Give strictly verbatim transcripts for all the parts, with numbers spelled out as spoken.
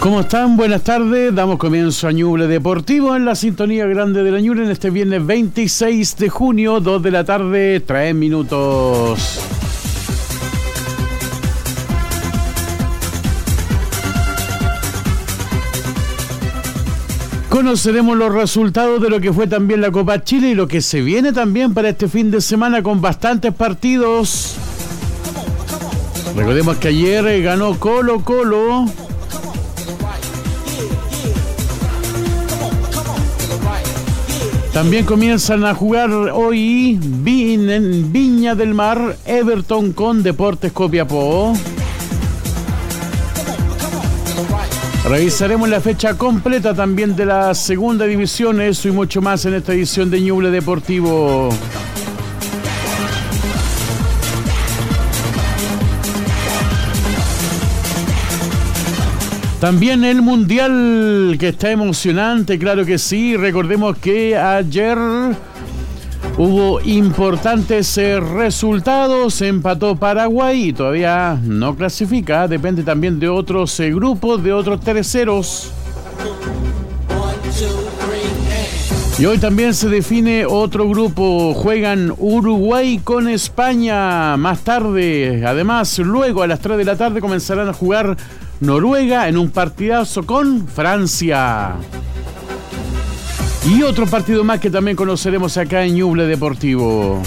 ¿Cómo están? Buenas tardes. Damos comienzo a Ñuble Deportivo en la sintonía grande de la Ñuble en este viernes veintiséis de junio, dos de la tarde, tres minutos. Conoceremos los resultados de lo que fue también la Copa Chile y lo que se viene también para este fin de semana con bastantes partidos. Recordemos que ayer ganó Colo Colo. También comienzan a jugar hoy en Viña del Mar, Everton con Deportes Copiapó. Revisaremos la fecha completa también de la segunda división, eso y mucho más en esta edición de Ñuble Deportivo. También el Mundial, que está emocionante, claro que sí. Recordemos que ayer hubo importantes eh, resultados. Empató Paraguay y todavía no clasifica. Depende también de otros eh, grupos, de otros terceros. Y hoy también se define otro grupo. Juegan Uruguay con España más tarde. Además, luego a las tres de la tarde comenzarán a jugar Noruega en un partidazo con Francia. Y otro partido más que también conoceremos acá en Ñuble Deportivo.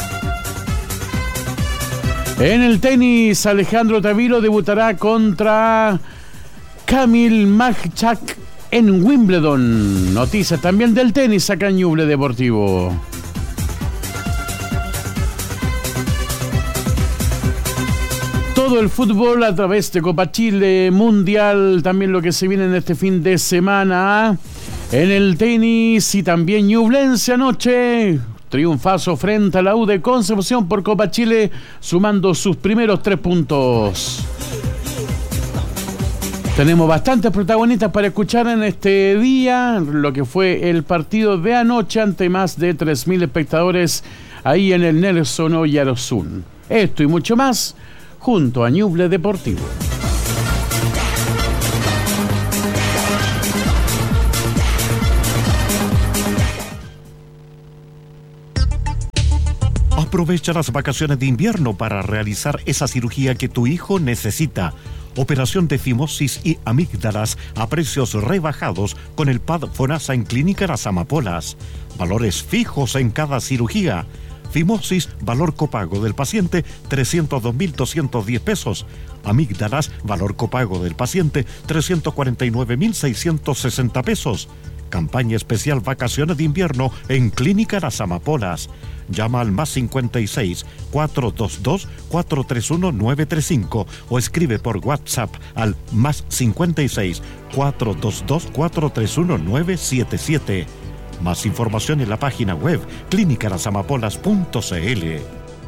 En el tenis, Alejandro Tavilo debutará contra Kamil Majchak en Wimbledon. Noticias también del tenis acá en Ñuble Deportivo. Todo el fútbol a través de Copa Chile, Mundial, también lo que se viene en este fin de semana. En el tenis y también ñublense anoche, triunfazo frente a la U de Concepción por Copa Chile, sumando sus primeros tres puntos. Tenemos bastantes protagonistas para escuchar en este día, lo que fue el partido de anoche ante más de tres mil espectadores ahí en el Nelson Oyarzún. Esto y mucho más junto a Ñuble Deportivo. Aprovecha las vacaciones de invierno para realizar esa cirugía que tu hijo necesita. Operación de fimosis y amígdalas a precios rebajados con el P A D FONASA en Clínica Las Amapolas. Valores fijos en cada cirugía. Fimosis, valor copago del paciente, trescientos dos mil doscientos diez pesos. Amígdalas, valor copago del paciente, trescientos cuarenta y nueve mil seiscientos sesenta pesos. Campaña especial vacaciones de invierno en Clínica Las Amapolas. Llama al más cincuenta y seis, cuatrocientos veintidós, cuatrocientos treinta y uno, novecientos treinta y cinco o escribe por WhatsApp al más cincuenta y seis, cuatrocientos veintidós, cuatrocientos treinta y uno, novecientos setenta y siete. Más información en la página web clínica las amapolas punto c l.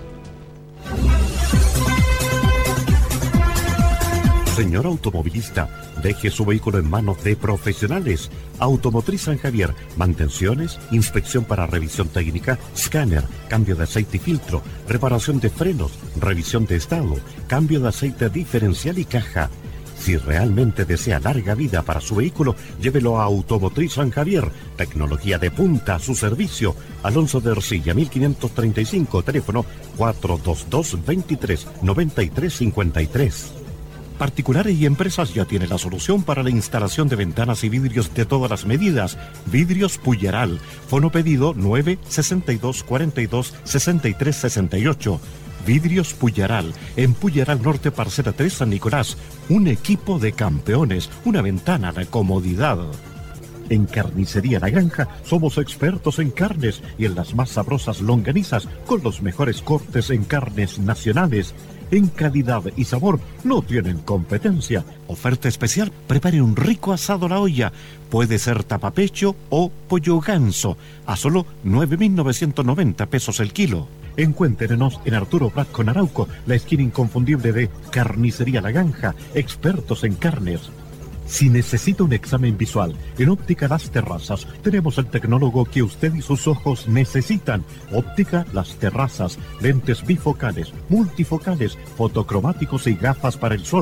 Señor automovilista, deje su vehículo en manos de profesionales. Automotriz San Javier, mantenciones, inspección para revisión técnica, escáner, cambio de aceite y filtro, reparación de frenos, revisión de estado, cambio de aceite diferencial y caja. Si realmente desea larga vida para su vehículo, llévelo a Automotriz San Javier. Tecnología de punta a su servicio. Alonso de Ercilla, mil quinientos treinta y cinco, teléfono cuatrocientos veintidós, veintitrés, noventa y tres cincuenta y tres. Particulares y empresas ya tienen la solución para la instalación de ventanas y vidrios de todas las medidas. Vidrios Puyeral. Fono pedido nueve sesenta y dos cuarenta y dos sesenta y tres sesenta y ocho. Vidrios Puyaral, en Puyaral Norte, Parcela tres, San Nicolás. Un equipo de campeones, una ventana de comodidad. En Carnicería La Granja somos expertos en carnes y en las más sabrosas longanizas con los mejores cortes en carnes nacionales. En calidad y sabor no tienen competencia. Oferta especial, prepare un rico asado a la olla. Puede ser tapapecho o pollo ganso, a solo nueve mil novecientos noventa pesos el kilo. Encuéntrenos en Arturo Prat con Arauco, la esquina inconfundible de Carnicería La Granja, expertos en carnes. Si necesita un examen visual, en Óptica Las Terrazas tenemos el tecnólogo que usted y sus ojos necesitan. Óptica Las Terrazas, lentes bifocales, multifocales, fotocromáticos y gafas para el sol.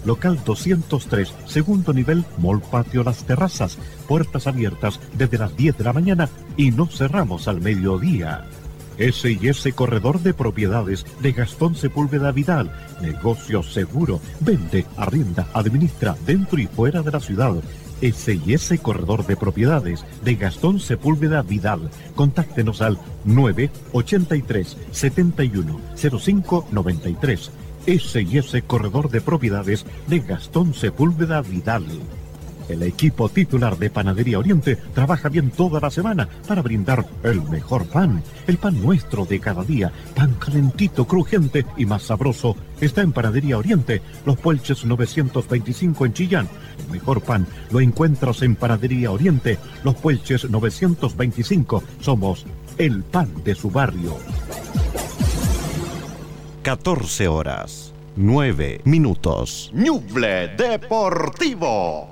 local doscientos tres, segundo nivel, Mall Patio Las Terrazas. Puertas abiertas desde las diez de la mañana y no cerramos al mediodía. ese y ese Corredor de Propiedades de Gastón Sepúlveda Vidal. Negocio seguro. Vende, arrienda, administra dentro y fuera de la ciudad. ese y ese Corredor de Propiedades de Gastón Sepúlveda Vidal. Contáctenos al nueve ochenta y tres, setenta y uno, cero cinco noventa y tres. ese y ese Corredor de Propiedades de Gastón Sepúlveda Vidal. El equipo titular de Panadería Oriente trabaja bien toda la semana para brindar el mejor pan. El pan nuestro de cada día, pan calentito, crujiente y más sabroso, está en Panadería Oriente, Los Puelches novecientos veinticinco en Chillán. El mejor pan lo encuentras en Panadería Oriente, Los Puelches novecientos veinticinco. Somos el pan de su barrio. catorce horas, nueve minutos. Ñuble Deportivo.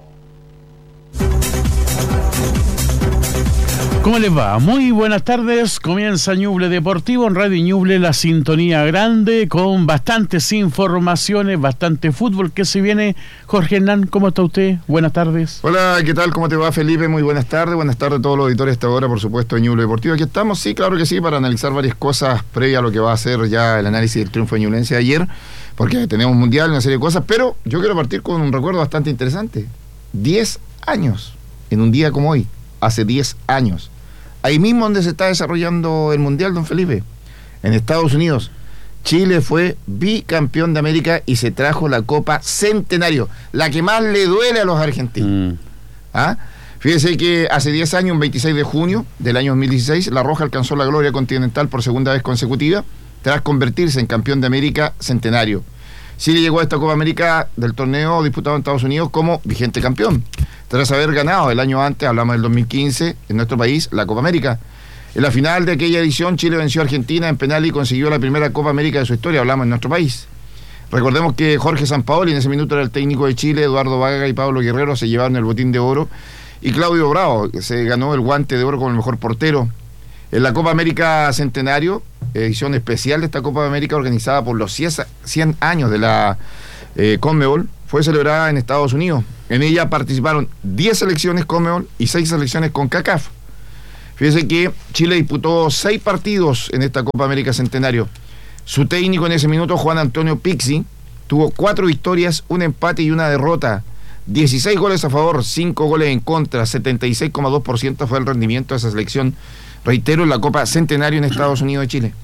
¿Cómo les va? Muy buenas tardes. Comienza Ñuble Deportivo en Radio Ñuble, la sintonía grande con bastantes informaciones, bastante fútbol que se viene. Jorge Hernán, ¿cómo está usted? Buenas tardes. Hola, ¿qué tal? ¿Cómo te va, Felipe? Muy buenas tardes. Buenas tardes a todos los auditores a esta hora, por supuesto, de Ñuble Deportivo. Aquí estamos, sí, claro que sí, para analizar varias cosas previas a lo que va a ser ya el análisis del triunfo de Ñublense de ayer, porque tenemos mundial, una serie de cosas, pero yo quiero partir con un recuerdo bastante interesante. diez años, en un día como hoy, hace diez años. Ahí mismo donde se está desarrollando el Mundial, don Felipe, en Estados Unidos, Chile fue bicampeón de América y se trajo la Copa Centenario, la que más le duele a los argentinos. Mm. ¿Ah? Fíjese que hace diez años, un veintiséis de junio del año dos mil dieciséis, La Roja alcanzó la gloria continental por segunda vez consecutiva, tras convertirse en campeón de América Centenario. Chile llegó a esta Copa América del torneo disputado en Estados Unidos como vigente campeón, tras haber ganado el año antes, hablamos del dos mil quince, en nuestro país, la Copa América. En la final de aquella edición, Chile venció a Argentina en penal y consiguió la primera Copa América de su historia, hablamos en nuestro país. Recordemos que Jorge Sampaoli en ese minuto era el técnico de Chile, Eduardo Vaga y Pablo Guerrero se llevaron el botín de oro, y Claudio Bravo se ganó el guante de oro como el mejor portero. En la Copa América Centenario, edición especial de esta Copa América organizada por los cien años de la eh, Conmebol, fue celebrada en Estados Unidos. En ella participaron diez selecciones Conmebol y seis selecciones CONCACAF. Fíjese que Chile disputó seis partidos en esta Copa América Centenario. Su técnico en ese minuto, Juan Antonio Pizzi, tuvo cuatro victorias, un empate y una derrota. dieciséis goles a favor, cinco goles en contra, setenta y seis coma dos por ciento fue el rendimiento de esa selección, reitero, en la Copa Centenario en Estados Unidos de Chile.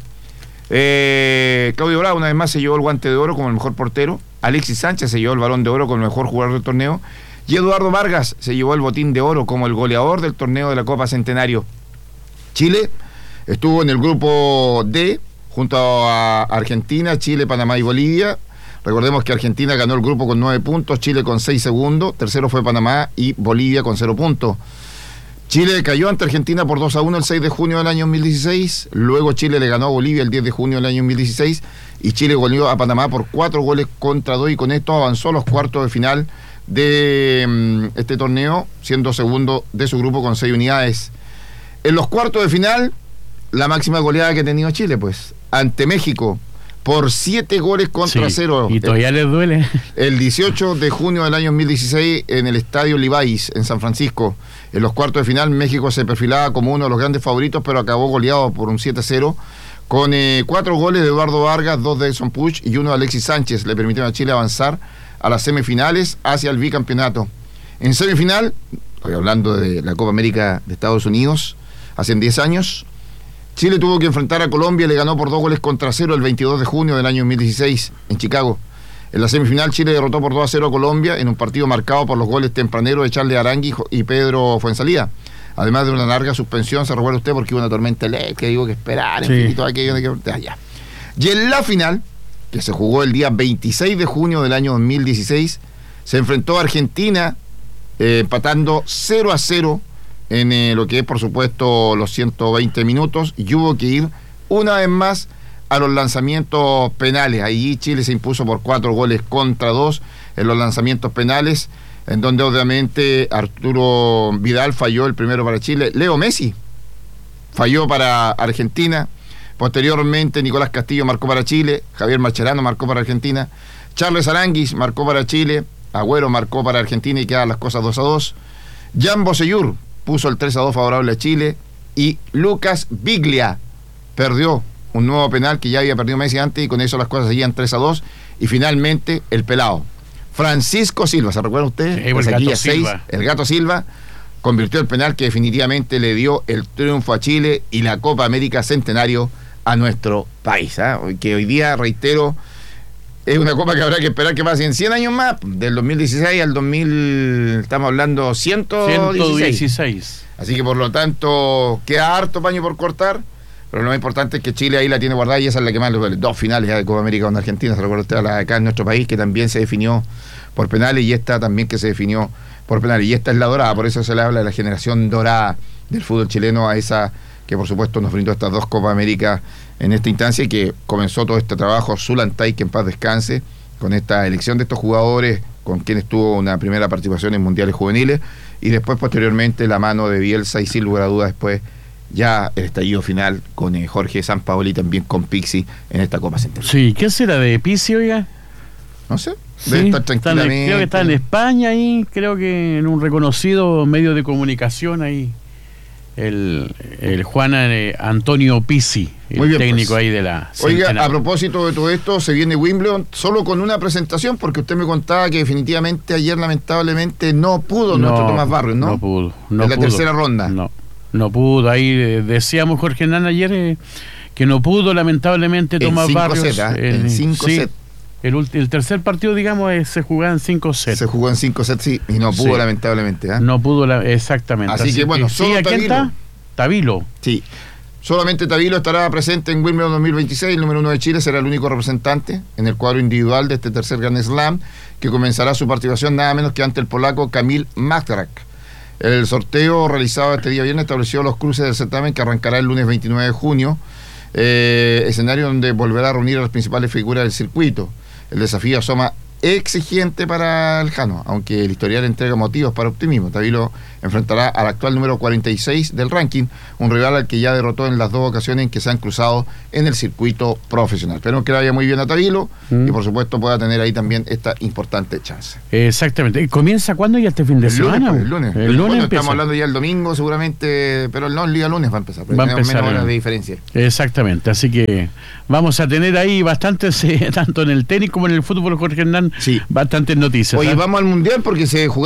Eh, Claudio Bravo una vez más se llevó el guante de oro como el mejor portero, Alexis Sánchez se llevó el balón de oro como el mejor jugador del torneo, y Eduardo Vargas se llevó el botín de oro como el goleador del torneo de la Copa Centenario. Chile estuvo en el grupo D junto a Argentina, Chile, Panamá y Bolivia. Recordemos que Argentina ganó el grupo con nueve puntos, Chile con seis segundos, tercero fue Panamá y Bolivia con cero puntos. Chile cayó ante Argentina por dos a uno el seis de junio del año dos mil dieciséis, luego Chile le ganó a Bolivia el diez de junio del año dos mil dieciséis y Chile goleó a Panamá por cuatro goles contra dos y con esto avanzó a los cuartos de final de um, este torneo, siendo segundo de su grupo con seis unidades. En los cuartos de final, la máxima goleada que ha tenido Chile, pues, ante México, por siete goles contra sí, cero. Y todavía les duele. El dieciocho de junio del año dos mil dieciséis en el Estadio Levi's en San Francisco. En los cuartos de final México se perfilaba como uno de los grandes favoritos, pero acabó goleado por un siete a cero con eh, cuatro goles de Eduardo Vargas, dos de Edson Puch y uno de Alexis Sánchez. Le permitieron a Chile avanzar a las semifinales hacia el bicampeonato. En semifinal, estoy hablando de la Copa América de Estados Unidos, hace diez años, Chile tuvo que enfrentar a Colombia y le ganó por dos goles contra cero el veintidós de junio del año dos mil dieciséis en Chicago. En la semifinal Chile derrotó por dos a cero a Colombia en un partido marcado por los goles tempraneros de Charles Arangui y Pedro Fuenzalía. Además de una larga suspensión, se recuerda usted, porque hubo una tormenta eléctrica, digo que esperar, en sí. fin, y todo aquello de que... allá. Y en la final, que se jugó el día veintiséis de junio del año dos mil dieciséis, se enfrentó a Argentina eh, empatando cero a cero en eh, lo que es, por supuesto, los ciento veinte minutos, y hubo que ir una vez más a los lanzamientos penales. Allí Chile se impuso por cuatro goles contra dos en los lanzamientos penales, en donde obviamente Arturo Vidal falló el primero para Chile, Leo Messi falló para Argentina, posteriormente Nicolás Castillo marcó para Chile, Javier Mascherano marcó para Argentina, Charles Aranguis marcó para Chile, Agüero marcó para Argentina y quedan las cosas dos a dos. Jan Bosellur puso el tres a dos favorable a Chile y Lucas Biglia perdió un nuevo penal que ya había perdido Messi antes y con eso las cosas seguían tres a dos. Y finalmente el pelado Francisco Silva, ¿se recuerdan ustedes? Sí, el, gato seis, el Gato Silva convirtió el penal que definitivamente le dio el triunfo a Chile y la Copa América Centenario a nuestro país, ¿eh? Que hoy día, reitero, es una copa que habrá que esperar que pase en cien años más, del dos mil dieciséis al dos mil, estamos hablando ciento dieciséis. Así que por lo tanto queda harto paño por cortar, pero lo más importante es que Chile ahí la tiene guardada y esa es la que más le duele. Dos finales ya de Copa América con Argentina, se recuerda usted, la de acá en nuestro país, que también se definió por penales, y esta también que se definió por penales, y esta es la dorada, por eso se le habla de la generación dorada del fútbol chileno, a esa que por supuesto nos brindó estas dos Copa América en esta instancia y que comenzó todo este trabajo Zulantay, que en paz descanse, con esta elección de estos jugadores, con quienes tuvo una primera participación en mundiales juveniles y después posteriormente la mano de Bielsa y sin lugar a dudas después ya el estallido final con eh, Jorge Sampaoli, también con Pixi en esta Copa Centenario. Sí, ¿qué será de Pixi, oiga? No sé, debe sí, estar tranquilamente. En, creo que está en España ahí, creo que en un reconocido medio de comunicación ahí. El, el Juan eh, Antonio Pizzi, el bien, técnico pues. Ahí de la Oiga, Centenario. A propósito de todo esto, se viene Wimbledon solo con una presentación, porque usted me contaba que definitivamente ayer lamentablemente no pudo no, nuestro Tomás Barrios, ¿no? No pudo. No en la pudo, tercera ronda. No, no pudo. Ahí eh, decíamos Jorge Hernán ayer eh, que no pudo lamentablemente Tomás en Barrios. Set, ¿eh? En cinco sí, sets. El, el tercer partido, digamos, eh, se jugaba en cinco sets. Se jugó en cinco sets, sí, y no pudo sí. lamentablemente. ¿eh? No pudo, la, exactamente. Así, Así que bueno, que, solo sí, ¿quién está? Tabilo. Sí, solamente Tabilo estará presente en Wimbledon dos mil veintiséis. El número uno de Chile será el único representante en el cuadro individual de este tercer Grand Slam, que comenzará su participación nada menos que ante el polaco Kamil Majrak. El sorteo realizado este día viernes estableció los cruces del certamen, que arrancará el lunes veintinueve de junio, eh, escenario donde volverá a reunir a las principales figuras del circuito. El desafío asoma exigente para el Jano, aunque el historial entrega motivos para optimismo. Tabilo enfrentará al actual número cuarenta y seis del ranking, un rival al que ya derrotó en las dos ocasiones en que se han cruzado en el circuito profesional. Esperemos que le vaya muy bien a Tabilo mm. y por supuesto pueda tener ahí también esta importante chance. Exactamente. ¿Comienza cuándo ya este fin de el semana? Lunes, pues, el lunes. El, el lunes bueno, estamos hablando ya el domingo seguramente, pero no, el día lunes va a empezar. Va a empezar menos horas de diferencia. Exactamente. Así que vamos a tener ahí bastantes, eh, tanto en el tenis como en el fútbol, Jorge Hernán, sí. bastantes noticias. Oye, ¿eh? vamos al Mundial porque se jugó